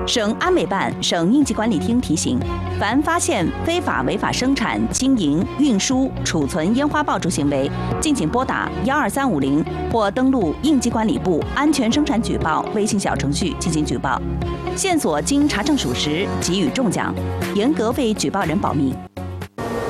省安美办、省应急管理厅提醒：凡发现非法违法生产、经营、运输、储存烟花爆竹行为，敬请拨打12350或登录应急管理部安全生产举报微信小程序进行举报。线索经查证属实，给予重奖，严格为举报人保密。